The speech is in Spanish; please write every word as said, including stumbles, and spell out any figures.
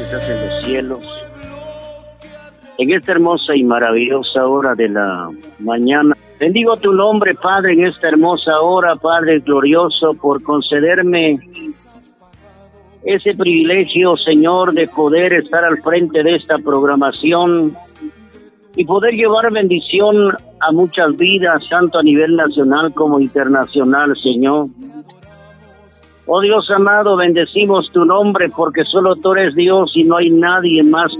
estás en los cielos. En esta hermosa y maravillosa hora de la mañana, bendigo tu nombre, Padre, en esta hermosa hora, Padre glorioso, por concederme ese privilegio, Señor, de poder estar al frente de esta programación y poder llevar bendición a muchas vidas, tanto a nivel nacional como internacional, Señor. Oh Dios amado, bendecimos tu nombre porque solo tú eres Dios y no hay nadie más